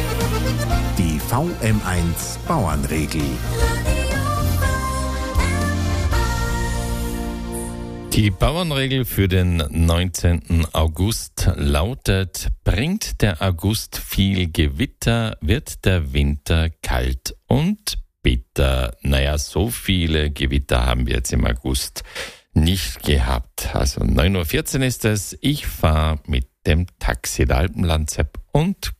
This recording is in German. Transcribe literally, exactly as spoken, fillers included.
Die V M eins Bauernregel. Die Bauernregel für den neunzehnten August lautet: Bringt der August viel Gewitter, wird der Winter kalt und bitter. Naja, so viele Gewitter haben wir jetzt im August nicht gehabt. Also neun Uhr vierzehn ist es. Ich fahre mit dem Taxi der Alpenland-Sepp und